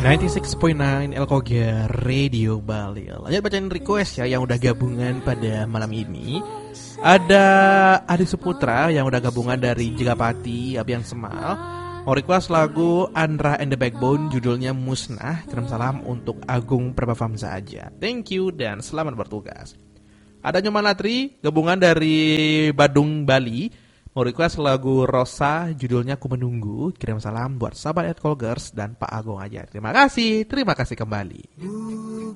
96.9 Elkoga Radio Bali. Lanjut bacain request ya yang udah gabungan pada malam ini. Ada Adi Suputra yang udah gabungan dari Jegapati, Abian Semal. Mau request lagu Andra and the Backbone, judulnya Musnah. Kirim salam untuk Agung Prabhavamsa aja. Thank you dan selamat bertugas. Ada Nyoman Latri, gabungan dari Badung, Bali. Mau request lagu Rosa, judulnya Ku Menunggu. Kirim salam buat sahabat @Colgers dan Pak Agung aja. Terima kasih kembali.